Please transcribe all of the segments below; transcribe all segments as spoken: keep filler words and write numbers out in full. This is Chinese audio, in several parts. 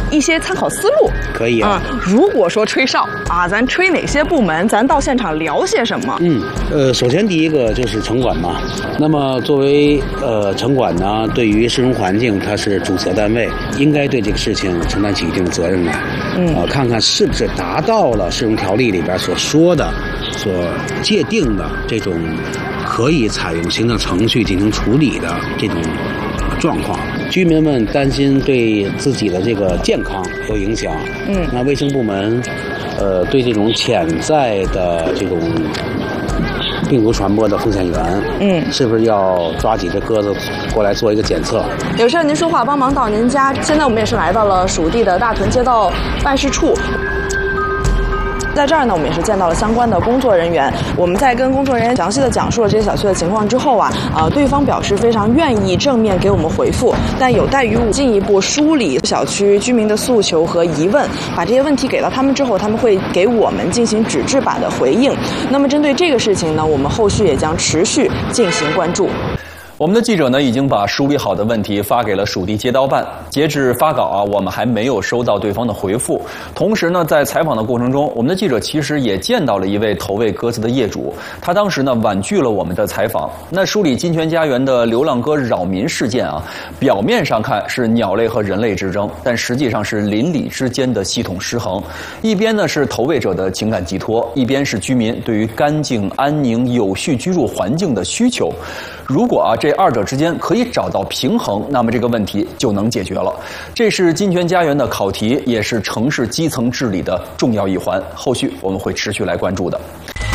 一些参考思路。 可以啊。 嗯，如果说吹哨啊，咱吹哪些部门？咱到现场聊些什么？ 嗯，呃，首先第一个就是城管嘛。那么作为呃城管呢，对于市容环境它是主责单位，应该对这个事情承担起一定的责任来。嗯，啊、呃，看看是不是达到了市容条例里边所说的、所界定的这种可以采用行政程序进行处理的这种状况。居民们担心对自己的这个健康有影响。嗯，那卫生部门，呃，对这种潜在的这种病毒传播的风险源，嗯，是不是要抓紧这鸽子过来做一个检测？ 有事您说话，帮忙到您家。现在我们也是来到了属地的大屯街道办事处。在这儿呢，我们也是见到了相关的工作人员。我们在跟工作人员详细的讲述了这些小区的情况之后啊，呃，对方表示非常愿意正面给我们回复，但有待于我进一步梳理小区居民的诉求和疑问，把这些问题给到他们之后，他们会给我们进行纸质版的回应。那么针对这个事情呢，我们后续也将持续进行关注。 我们的记者呢，已经把梳理好的问题发给了属地街道办。截至发稿啊，我们还没有收到对方的回复。同时呢，在采访的过程中，我们的记者其实也见到了一位投喂鸽子的业主，他当时呢婉拒了我们的采访。那梳理金泉家园的流浪鸽扰民事件啊，表面上看是鸟类和人类之争，但实际上是邻里之间的系统失衡。一边呢是投喂者的情感寄托，一边是居民对于干净、安宁、有序居住环境的需求。如果啊这二者之间可以找到平衡，那么这个问题就能解决了。这是金泉家园的考题，也是城市基层治理的重要一环。后续我们会持续来关注的。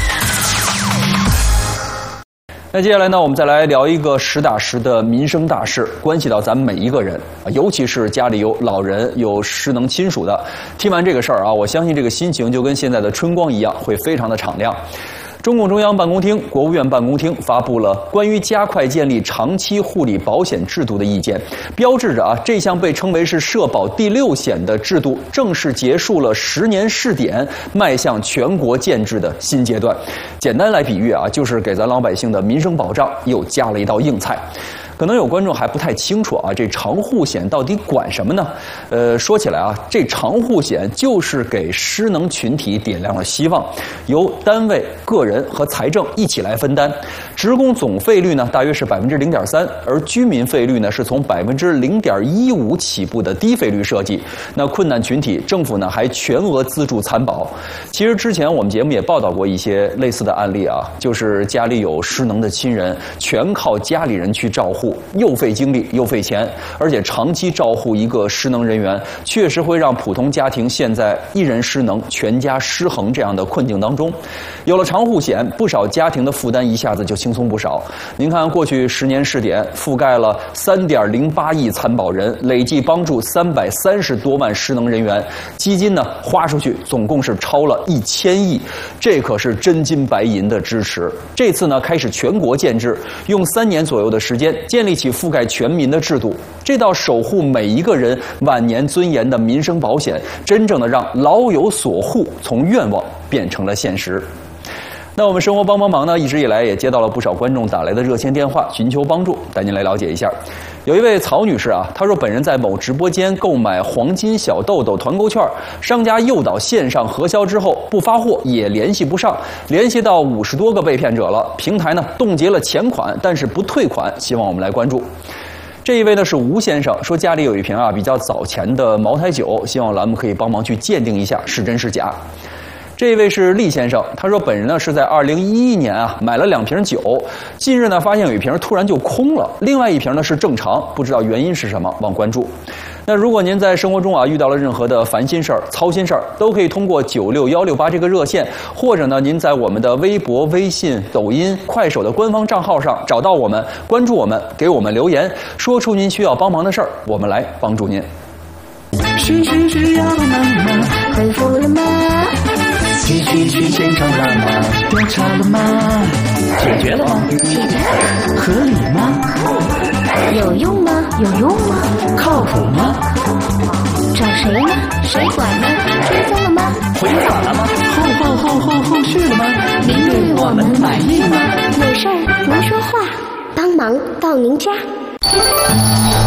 那接下来呢，我们再来聊一个实打实的民生大事，关系到咱们每一个人，尤其是家里有老人、有失能亲属的。听完这个事儿啊，我相信这个心情就跟现在的春光一样，会非常的敞亮。中共中央办公厅、国务院办公厅发布了关于加快建立长期护理保险制度的意见，标志着啊这项被称为是社保第六险的制度正式结束了十年试点，迈向全国建制的新阶段。简单来比喻啊，就是给咱老百姓的民生保障又加了一道硬菜。可能有观众还不太清楚啊，这长护险到底管什么呢？呃，说起来啊，这长护险就是给失能群体点亮了希望，由单位、个人和财政一起来分担。职工总费率呢，大约是百分之零点三，而居民费率呢，是从百分之零点一五起步的低费率设计。那困难群体，政府呢还全额资助参保。其实之前我们节目也报道过一些类似的案例啊，就是家里有失能的亲人，全靠家里人去照护。又费精力又费钱，而且长期照护一个失能人员，确实会让普通家庭陷在一人失能、全家失衡这样的困境当中。有了长护险，不少家庭的负担一下子就轻松不少。您看，过去十年试点覆盖了三点零八亿参保人，累计帮助三百三十多万失能人员，基金呢花出去总共是超了一千亿，这可是真金白银的支持。这次呢开始全国建制，用三年左右的时间建立起覆盖全民的制度，这道守护每一个人晚年尊严的民生保险，真正的让老有所护从愿望变成了现实。那我们生活帮帮忙呢，一直以来也接到了不少观众打来的热线电话，寻求帮助，带您来了解一下。有一位曹女士啊，她说本人在某直播间购买黄金小豆豆团购券，商家诱导线上核销之后不发货，也联系不上，联系到五十多个被骗者了，平台呢冻结了钱款，但是不退款，希望我们来关注。这一位呢是吴先生，说家里有一瓶啊比较早前的茅台酒，希望栏目可以帮忙去鉴定一下是真是假。这位是厉先生，他说本人呢是在二零一一年啊买了两瓶酒，近日呢发现有一瓶突然就空了，另外一瓶呢是正常，不知道原因是什么，望关注。那如果您在生活中啊遇到了任何的烦心事儿、操心事儿，都可以通过九六幺六八这个热线，或者呢您在我们的微博、微信、抖音、快手的官方账号上找到我们，关注我们，给我们留言，说出您需要帮忙的事儿，我们来帮助您。 需需需要妈妈回复了吗？继续去现场了吗？调查了吗？解决了吗？解决了。合理吗？ 有用吗？有用吗？ 靠谱吗？ 找谁呢？谁管呢？追踪了吗？ 回访了吗？后后后后后续了吗？您对我们满意吗？ 有事儿您说话，帮忙到您家。 一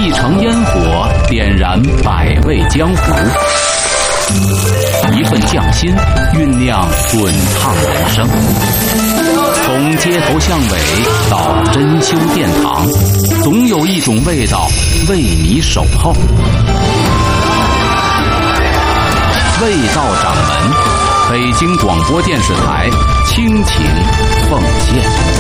一城烟火点燃百味江湖，一份匠心酝酿滚烫人生。从街头巷尾到珍馐殿堂，总有一种味道为你守候。味道掌门，北京广播电视台倾情奉献。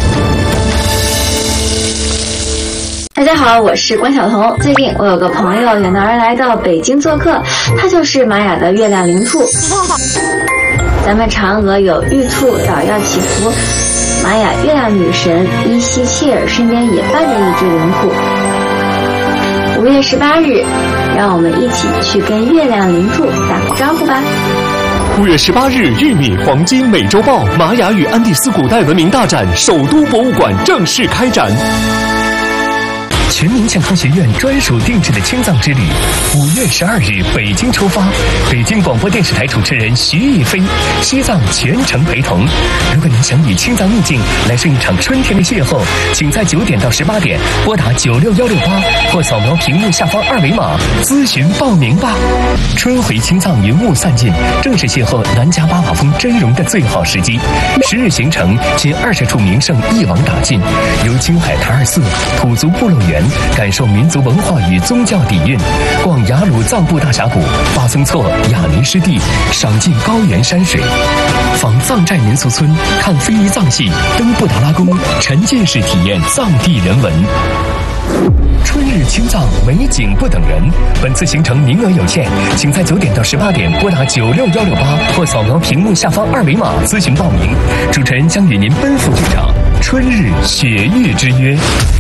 大家好，我是关晓彤。最近我有个朋友远道而来到北京做客，他就是玛雅的月亮灵兔。咱们嫦娥有玉兔捣药祈福，玛雅月亮女神伊西切尔身边也伴着一只灵兔。五月十八日，让我们一起去跟月亮灵兔打个招呼吧。 五月十八日，玉米黄金美洲豹玛雅与安第斯古代文明大展首都博物馆正式开展。全民健康学院专属定制的青藏之旅，五月十二日北京出发，北京广播电视台主持人徐艺飞，西藏全程陪同。如果您想与青藏秘境来上一场春天的邂逅，请在九点到十八点拨打九六幺六八或扫描屏幕下方二维码咨询报名吧。春回青藏云雾散尽，正是邂逅南迦巴瓦峰真容的最好时机。十日行程，近二十处名胜一网打尽，由青海塔尔寺、土族部落园感受民族文化与宗教底蕴，逛雅鲁藏布大峡谷、巴松措雅尼湿地，赏尽高原山水，访藏寨民俗村，看非遗藏戏，登布达拉宫，沉浸式体验藏地人文。春日青藏，美景不等人。本次行程名额有限，请在九点到十八点拨打九六幺六八或扫描屏幕下方二维码咨询报名。主持人将与您奔赴这场春日雪域之约。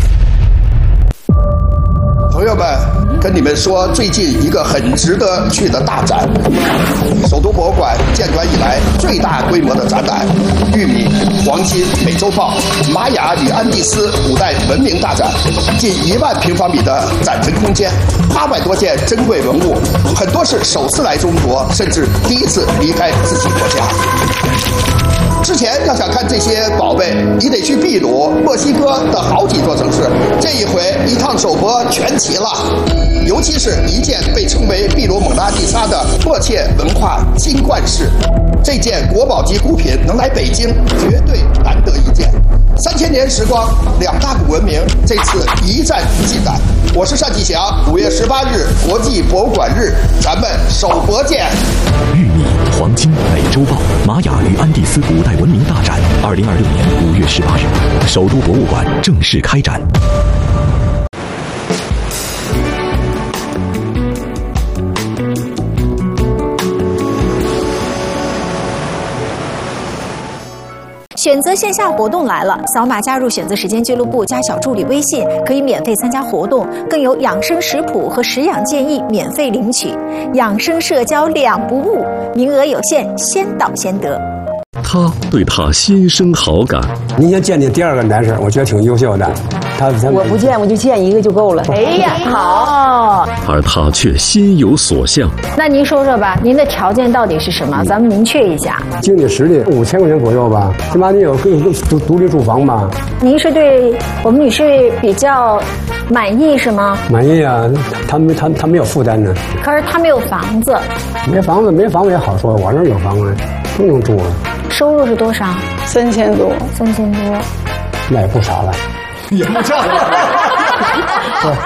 朋友们，跟你们说最近一个很值得去的大展，首都博物馆建馆以来最大规模的展览——玉米黄金美洲豹玛雅与安第斯古代文明大展，近一万平方米的展陈空间，八百多件珍贵文物，很多是首次来中国，甚至第一次离开自己国家。之前要想看这些宝贝，你得去秘鲁、墨西哥的好几座城市。这一回一趟首博全齐了，尤其是一件被称为秘鲁蒙娜丽莎的迫切文化金冠饰，这件国宝级古品能来北京，绝对难得一见。三千年时光，两大古文明这次一战尽展。我是单霁翔，五月十八日国际博物馆日，咱们首博见。 玉米黄金美洲豹玛雅与安第斯古代文明大展，二零二六年五月十八日，首都博物馆正式开展。 选择线下活动来了，扫码加入选择时间俱乐部加小助理微信，可以免费参加活动，更有养生食谱和食养建议免费领取，养生社交两不误，名额有限，先到先得。 他对他心生好感。 您先见你第二个男生，我觉得挺优秀的。他我不见，我就见一个就够了。 哎呀，好。 而他却心有所向。 那您说说吧，您的条件到底是什么？咱们明确一下。 经济实力五千块钱左右吧，起码你有个独独立住房吧。 您是对我们女士比较满意是吗？ 满意啊，他没他他没有负担呢。 可是他没有房子。 没房子没房子也好说，我这儿有房子，都能住了。 收入是多少？ 三千多。 三千多， 那也不少了。 也不差了。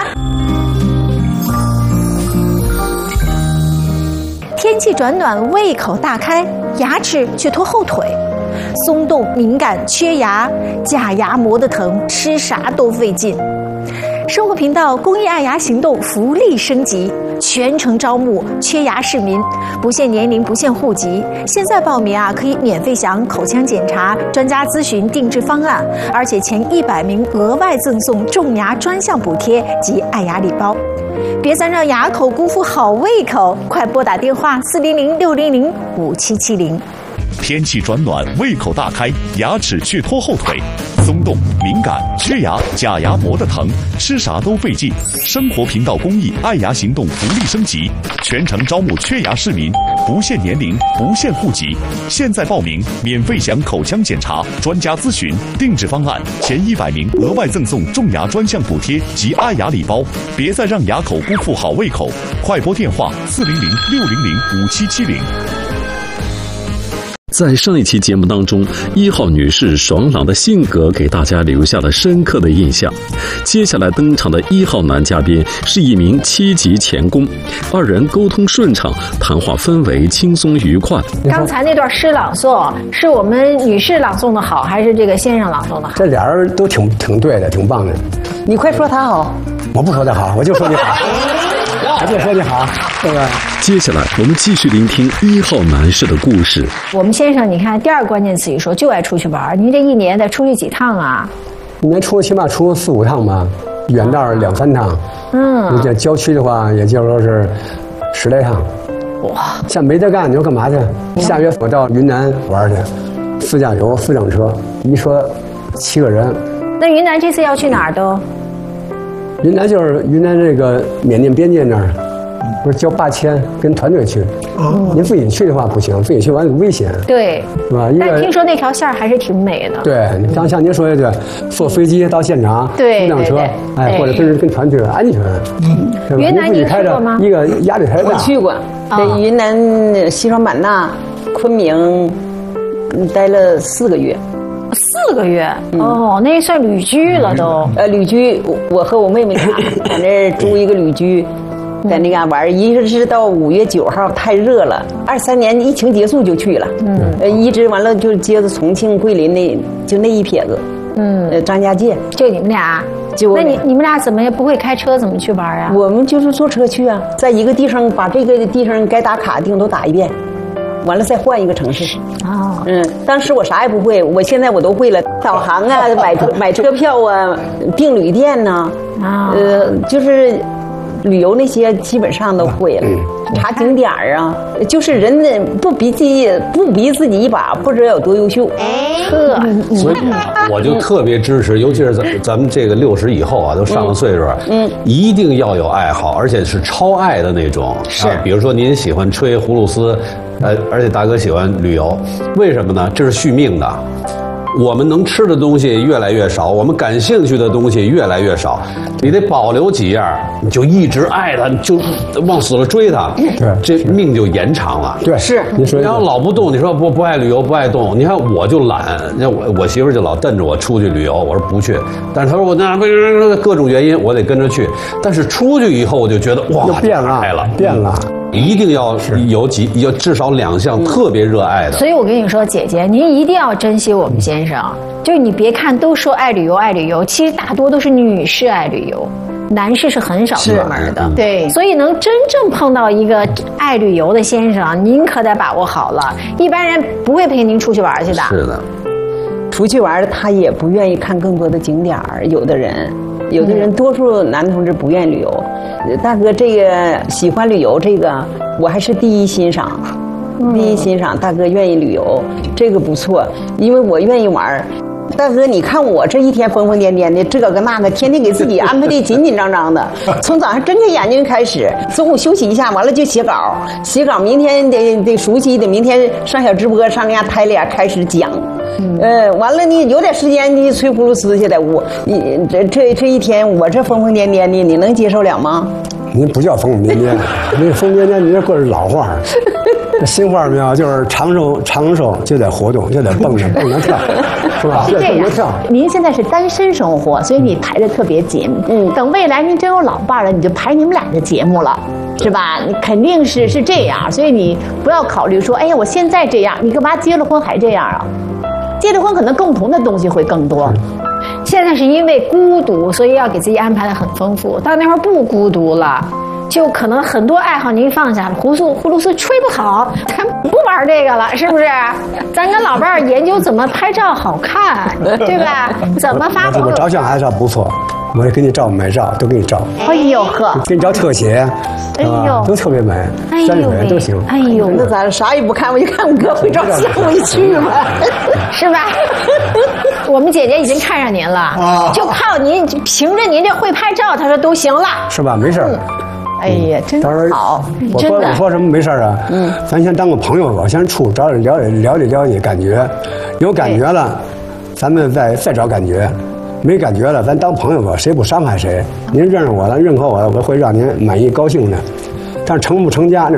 天气转暖，胃口大开，牙齿却拖后腿，松动、敏感、缺牙，假牙磨得疼，吃啥都费劲。生活频道公益爱牙行动福利升级，全程招募缺牙市民，不限年龄，不限户籍。现在报名啊，可以免费享口腔检查、专家咨询、定制方案，而且前一百名额外赠送种牙专项补贴及爱牙礼包。别再让牙口辜负好胃口，快拨打电话四零零六零零五七七零。 天气转暖，胃口大开，牙齿却拖后腿。 松动、敏感、缺牙、假牙磨得疼，吃啥都费劲。生活频道公益爱牙行动福利升级，全程招募缺牙市民，不限年龄，不限户籍。现在报名，免费享口腔检查、专家咨询、定制方案，前一百名额外赠送种牙专项补贴及爱牙礼包。别再让牙口辜负好胃口，快拨电话四零零六零零五七七零。 在上一期节目当中，一号女士爽朗的性格给大家留下了深刻的印象。接下来登场的一号男嘉宾是一名七级钳工，二人沟通顺畅，谈话氛围轻松愉快。 刚才那段诗朗诵是我们女士朗诵的好，还是这个先生朗诵的好？ 这俩人都挺挺对的，挺棒的。 你快说他好。 我不说他好，我就说你好。我就说你好，对吧？ 接下来我们继续聆听一号男士的故事。 我们先生，你看第二关键词一说就爱出去玩，您这一年得出去几趟啊？ 一年出起码出四五趟吧，远道两三趟。嗯，你这郊区的话，也就说是十来趟。哇，像没得干你说干嘛去？下月我到云南玩去，自驾游四辆车，一说七个人。 那云南这次要去哪儿都？ 云南就是云南这个缅甸边界那儿，不是交八千跟团队去。哦，您自己去的话不行，自己去完危险。 对， 是吧？ 但听说那条线还是挺美的。 对，像像您说的对，坐飞机到现场， 对， 一辆车，哎，或者跟跟团队安全。嗯， 云南您去过吗？ 一个压力太大。 我去过，在云南西双版纳、昆明待了四个月。 四个月、嗯、哦，那算旅居了都。 呃，旅居，我和我妹妹俩在那租一个旅居，在那嘎玩，一直是到五月九号，太热了。二三年疫情结束就去了，嗯，呃，一直完了就接着重庆、桂林那就那一撇子，嗯，呃，张家界， 就你们俩。就那你你们俩怎么也不会开车，怎么去玩啊？ 我们就是坐车去啊，在一个地方把这个地方该打卡的地方都打一遍。完了再换一个城市哦，嗯，当时我啥也不会，我现在我都会了，导航啊，买买车票啊，订旅店呐、啊，哦、呃，就是旅游那些基本上都会了。查景点啊，就是人的不比自己不比自己一把，不知道有多优秀。 呵， 所以我就特别支持，尤其是咱咱们这个六十以后啊，都上了岁数，嗯，一定要有爱好，而且是超爱的那种。 是， 啊、比如说您喜欢吹葫芦丝。呃，而且大哥喜欢旅游，为什么呢？这是续命的。我们能吃的东西越来越少，我们感兴趣的东西越来越少，你得保留几样，你就一直爱它，就往死了追它，对，这命就延长了。 对， 是。 你说， 你要老不动，你说不不爱旅游，不爱动，你看我就懒，你看我我媳妇就老瞪着我出去旅游，我说不去，但是她说我那各种原因我得跟着去，但是出去以后我就觉得哇， 变了， 了， 变了。 一定要有几有至少两项特别热爱的， 所以我跟你说，姐姐，您一定要珍惜我们先生。就是你别看都说爱旅游爱旅游，其实大多都是女士爱旅游，男士是很少出门的。对，所以能真正碰到一个爱旅游的先生，您可得把握好了。一般人不会陪您出去玩去的。 是的， 出去玩他也不愿意看更多的景点儿，有的人。有的人，多数男同志不愿意旅游。大哥，这个喜欢旅游，这个我还是第一欣赏。第一欣赏，大哥愿意旅游，这个不错，因为我愿意玩。大哥，你看我这一天疯疯癫癫的，这个那个，天天给自己安排的紧紧张张的。从早上睁开眼睛开始，中午休息一下，完了就写稿，写稿，明天得得熟悉的，明天上小直播，上那家台里开始讲。呃，完了你有点时间，你吹葫芦丝去在屋，你这这这一天我这疯疯癫癫的，你能接受了吗？ 您不叫疯疯癫癫，那疯癫癫，你这过是老话。新话没有，就是长寿长寿就得活动，就得蹦着蹦着跳，是吧？ 是这样。您现在是单身生活，所以你排的特别紧。嗯，等未来您真有老伴了，你就排你们俩的节目了，是吧？你肯定是是这样，所以你不要考虑说，哎呀，我现在这样，你干嘛结了婚还这样啊？结了婚可能共同的东西会更多。 现在是因为孤独，所以要给自己安排的很丰富。到那会儿不孤独了。就可能很多爱好您放下了，葫芦葫芦丝吹不好，咱不玩这个了，是不是？咱跟老伴儿研究怎么拍照好看，对吧？怎么发朋友？ 这个照相还算不错， 我也给你照美照，都给你照。 哎呦呵， 给你照特写， 哎呦， 都特别美，三十块钱都行。 哎呦， 那咱啥也不看，我就看我哥会照相，我一去吧， 是吧？我们姐姐已经看上您了，就靠您，凭着您这会拍照，她说都行了， 是吧？没事儿。 哎呀，真好！ 我说我说什么没事啊？嗯，咱先当个朋友吧，先处找了解了解了解感觉，有感觉了，咱们再再找感觉。没感觉了，咱当朋友吧，谁不伤害谁？您认识我了，认可我了，我会让您满意高兴的。但是成不成家，那